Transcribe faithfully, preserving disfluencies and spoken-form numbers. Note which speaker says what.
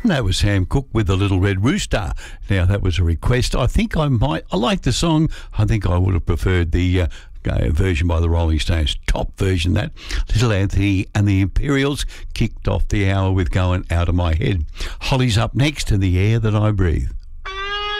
Speaker 1: That was Sam Cooke with The Little Red Rooster. Now, that was a request. I think I might, I like the song. I think I would have preferred the uh, uh, version by the Rolling Stones. Top version, that. Little Anthony and the Imperials kicked off the hour with Going Out of My Head. Holly's up next in The Air That I Breathe.